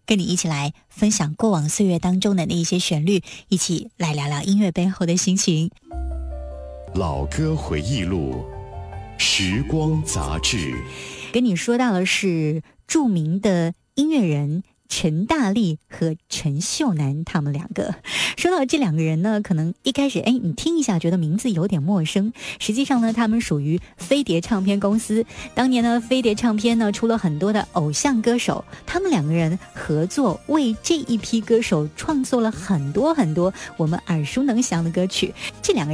跟你一起来分享过往岁月当中的那一些旋律，一起来聊聊音乐背后的心情。 老歌回忆录，时光杂志。 跟你说到的是著名的音乐人陈大力和陈秀楠他们两个。说到这两个人呢，可能一开始你听一下觉得名字有点陌生，实际上呢他们属于飞碟唱片公司。当年呢飞碟唱片呢出了很多的偶像歌手，他们两个人合作为这一批歌手创作了很多很多我们耳熟能详的歌曲。这两个人